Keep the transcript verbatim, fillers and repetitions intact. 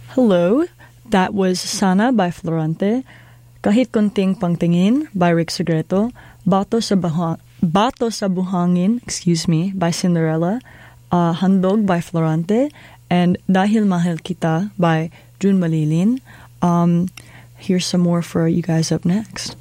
Hello, that was Sana by Florante, Kahit Konting Pangtingin by Rick Segreto, Bato sa, Baha- Bato sa Buhangin, excuse me, by Cinderella, uh, Handog by Florante, and Dahil Mahal Kita by June Malilin. Um, here's some more for you guys up next.